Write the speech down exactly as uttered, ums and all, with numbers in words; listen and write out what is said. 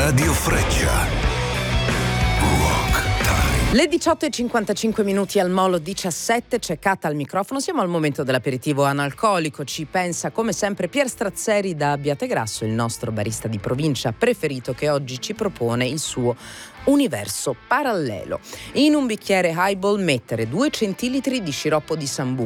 Radio Freccia. Rock Time. Le diciotto e cinquantacinque minuti al Molo diciassette, c'è Cata al microfono, siamo al momento dell'aperitivo analcolico, ci pensa come sempre Pier Strazzeri da Abbiategrasso, il nostro barista di provincia preferito che oggi ci propone il suo universo parallelo. In un bicchiere highball mettere due centilitri di sciroppo di Sambuca,